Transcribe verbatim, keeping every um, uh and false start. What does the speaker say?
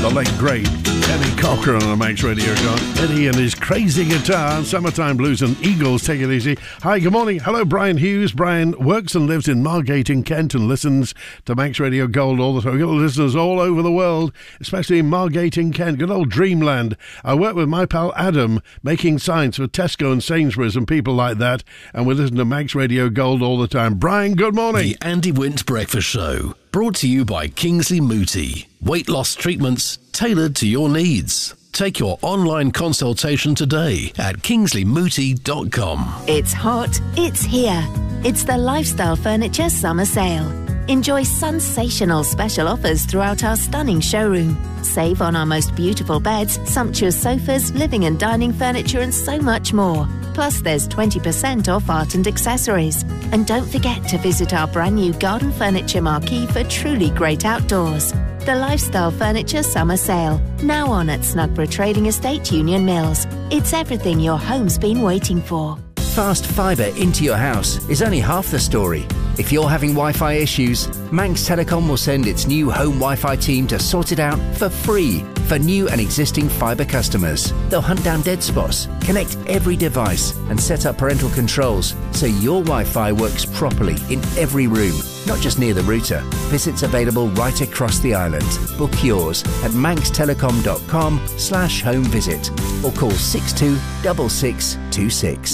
the late great Eddie Cochran on Manx Radio Gold. Eddie and his crazy guitar, Summertime Blues and Eagles. Take it easy. Hi, good morning. Hello, Brian Hughes. Brian works and lives in Margate in Kent and listens to Manx Radio Gold all the time. We've got listeners all over the world, especially in Margate in Kent. Good old dreamland. I work with my pal Adam, making signs for Tesco and Sainsbury's and people like that, and we listen to Manx Radio Gold all the time. Brian, good morning. The Andy Wint Breakfast Show, brought to you by Kingsley Mooti. Weight loss treatments tailored to your needs. Take your online consultation today at kingsley mooti dot com. It's hot, it's here. It's the Lifestyle Furniture Summer Sale. Enjoy sensational special offers throughout our stunning showroom. Save on our most beautiful beds, sumptuous sofas, living and dining furniture and so much more. Plus there's twenty percent off art and accessories. And don't forget to visit our brand new garden furniture marquee for truly great outdoors. The Lifestyle Furniture Summer Sale, now on at Snugborough Trading Estate, Union Mills. It's everything your home's been waiting for. Fast fibre into your house is only half the story. If you're having Wi-Fi issues, Manx Telecom will send its new home Wi-Fi team to sort it out for free for new and existing fibre customers. They'll hunt down dead spots, connect every device and set up parental controls so your Wi-Fi works properly in every room, not just near the router. Visits available right across the island. Book yours at manxtelecom dot com slash home visit or call six two six six two six.